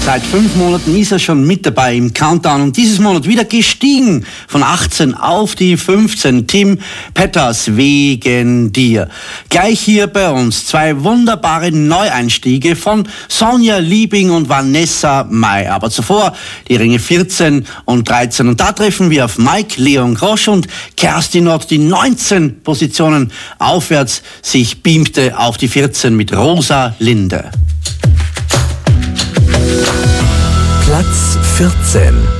Seit 5 Monaten ist er schon mit dabei im Countdown und dieses Monat wieder gestiegen von 18 auf die 15. Tim Petters, wegen dir. Gleich hier bei uns 2 wunderbare Neueinstiege von Sonja Liebing und Vanessa Mai. Aber zuvor die Ränge 14 und 13. Und da treffen wir auf Mike Leon Grosch und Kerstin Ott, die 19 Positionen aufwärts sich beamte auf die 14 mit Rosa Linde. Platz 14.